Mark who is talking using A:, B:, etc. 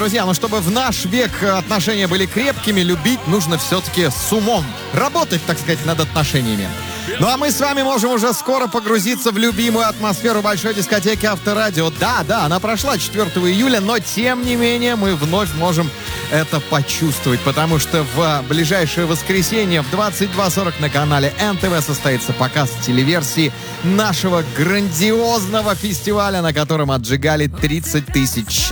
A: Друзья, ну чтобы в наш век отношения были крепкими, любить нужно все-таки с умом. Работать, так сказать, над отношениями. Ну а мы с вами можем уже скоро погрузиться в любимую атмосферу большой дискотеки Авторадио. Да, она прошла 4 июля, но тем не менее мы вновь можем это почувствовать, потому что в ближайшее воскресенье в 22:40 на канале НТВ состоится показ телеверсии нашего грандиозного фестиваля, на котором отжигали 30 тысяч